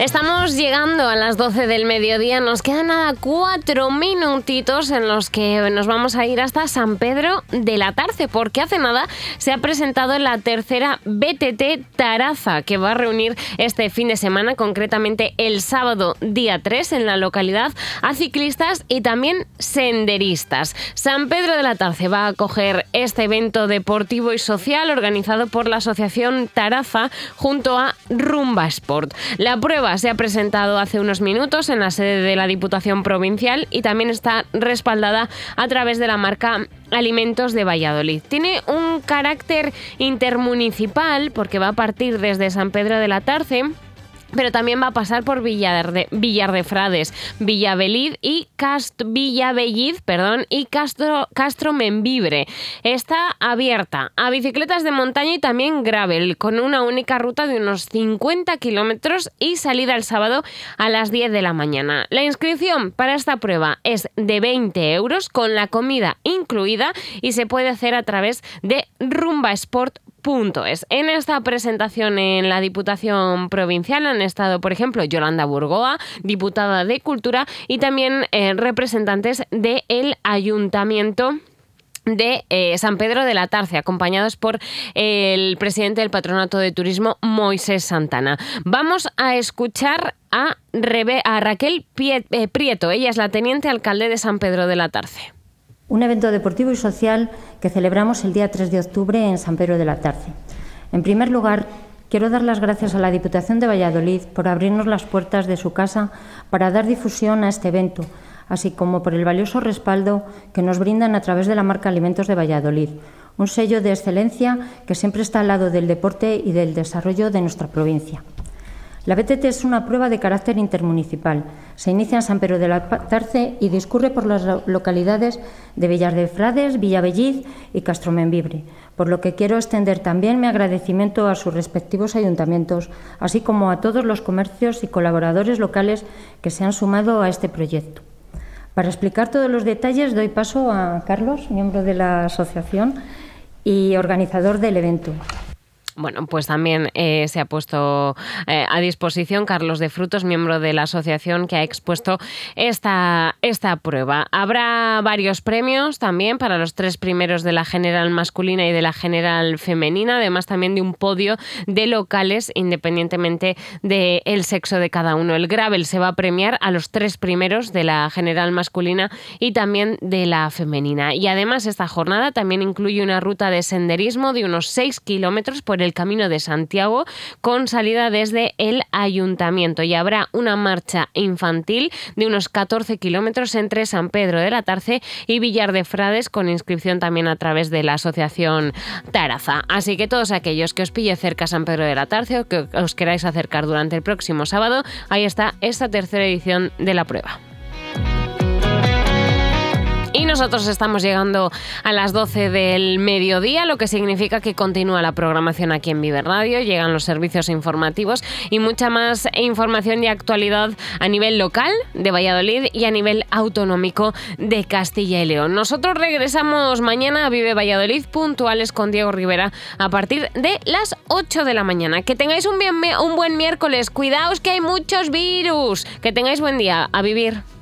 Estamos llegando a las 12 del mediodía, nos quedan nada 4 minutitos en los que nos vamos a ir hasta San Pedro de la Tarce, porque hace nada se ha presentado la tercera BTT Taraza, que va a reunir este fin de semana, concretamente el sábado día 3 en la localidad, a ciclistas y también senderistas. San Pedro de la Tarce va a acoger este evento deportivo y social organizado por la asociación Taraza junto a Rumba Sport. La prueba se ha presentado hace unos minutos en la sede de la Diputación Provincial y también está respaldada a través de la marca Alimentos de Valladolid. Tiene un carácter intermunicipal porque va a partir desde San Pedro de la Tarce, pero también va a pasar por Villar de Frades, Villavellid y Castro Membibre. Está abierta a bicicletas de montaña y también gravel, con una única ruta de unos 50 kilómetros y salida el sábado a las 10 de la mañana. La inscripción para esta prueba es de 20 euros con la comida incluida y se puede hacer a través de rumbasport.es. En esta presentación en la Diputación Provincial han estado, por ejemplo, Yolanda Burgoa, diputada de Cultura, y también representantes del Ayuntamiento de San Pedro de la Tarce, acompañados por el presidente del Patronato de Turismo, Moisés Santana. Vamos a escuchar a Raquel Prieto. Ella es la teniente alcalde de San Pedro de la Tarce. Un evento deportivo y social que celebramos el día 3 de octubre en San Pedro de la Tarce. En primer lugar, quiero dar las gracias a la Diputación de Valladolid por abrirnos las puertas de su casa para dar difusión a este evento, así como por el valioso respaldo que nos brindan a través de la marca Alimentos de Valladolid, un sello de excelencia que siempre está al lado del deporte y del desarrollo de nuestra provincia. La BTT es una prueba de carácter intermunicipal. Se inicia en San Pedro de la Tarce y discurre por las localidades de Villar de Frades, Villavellid y Castro Membibre, por lo que quiero extender también mi agradecimiento a sus respectivos ayuntamientos, así como a todos los comercios y colaboradores locales que se han sumado a este proyecto. Para explicar todos los detalles doy paso a Carlos, miembro de la asociación y organizador del evento. Bueno, pues también se ha puesto a disposición Carlos de Frutos, miembro de la asociación que ha expuesto esta prueba. Habrá varios premios también para los 3 primeros de la general masculina y de la general femenina, además también de un podio de locales independientemente del sexo de cada uno. El gravel se va a premiar a los 3 primeros de la general masculina y también de la femenina. Y además esta jornada también incluye una ruta de senderismo de unos 6 kilómetros por el Camino de Santiago con salida desde el Ayuntamiento, y habrá una marcha infantil de unos 14 kilómetros entre San Pedro de la Tarce y Villar de Frades con inscripción también a través de la asociación Taraza. Así que todos aquellos que os pille cerca San Pedro de la Tarce o que os queráis acercar durante el próximo sábado, ahí está esta tercera edición de la prueba. Y nosotros estamos llegando a las 12 del mediodía, lo que significa que continúa la programación aquí en Vive Radio, llegan los servicios informativos y mucha más información y actualidad a nivel local de Valladolid y a nivel autonómico de Castilla y León. Nosotros regresamos mañana a Vive Valladolid puntuales con Diego Rivera a partir de las 8 de la mañana. Que tengáis un buen miércoles, cuidaos que hay muchos virus, que tengáis buen día, a vivir.